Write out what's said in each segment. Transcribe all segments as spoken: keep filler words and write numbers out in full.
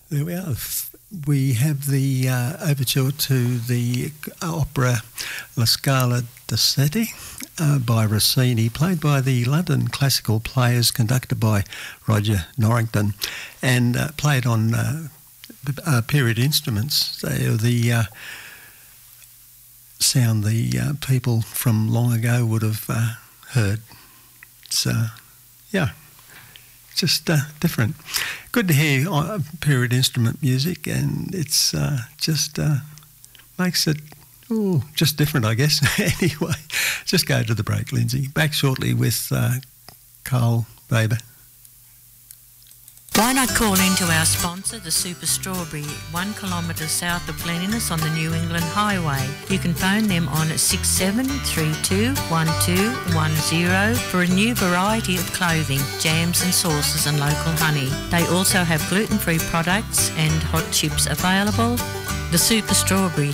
There we are. We have the uh, overture to the opera La Scala di Sette uh, by Rossini, played by the London Classical Players, conducted by Roger Norrington, and uh, played on uh, uh, period instruments. They are the uh, sound the uh, people from long ago would have uh, heard. It's, uh, yeah, just uh, different. Good to hear uh, period instrument music, and it's uh, just uh, makes it ooh, just different, I guess. Anyway, just go to the break, Lindsay. Back shortly with uh, Carl Weber. Why not call in to our sponsor, the Super Strawberry, one kilometre south of Cleanliness on the New England Highway. You can phone them on six seven three two, one two one zero for a new variety of clothing, jams and sauces and local honey. They also have gluten-free products and hot chips available. The Super Strawberry.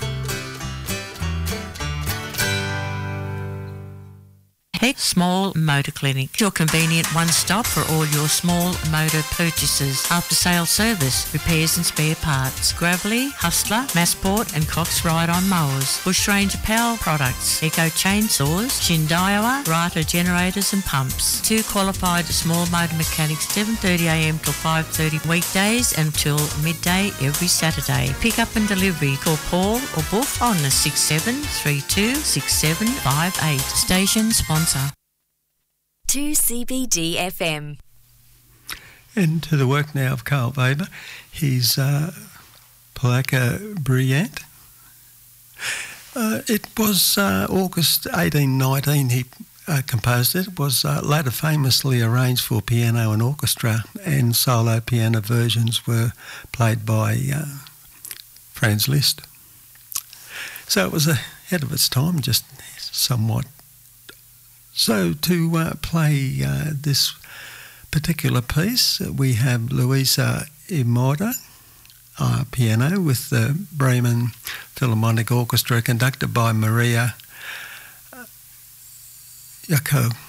Heck Small Motor Clinic, your convenient one-stop for all your small motor purchases. After-sale service, repairs and spare parts. Gravelly, Hustler, Massport and Cox Ride-On mowers. Bushranger Power products. Eco chainsaws. Shindaiwa, Rata generators and pumps. Two qualified small motor mechanics, seven thirty a m till five thirty weekdays and till midday every Saturday. Pick up and delivery. Call Paul or Boof on the six seven three two, six seven five eight. Station sponsor. two C B D F M. And to the work now of Carl Weber, his uh, Polacca Brilliant. Uh, it was uh, August eighteen nineteen he uh, composed it. It was uh, later famously arranged for piano and orchestra, and solo piano versions were played by uh, Franz Liszt. So it was ahead of its time, just somewhat. So to uh, play uh, this particular piece, we have Luisa Imoda, uh, piano, with the Bremen Philharmonic Orchestra, conducted by Maria Yako.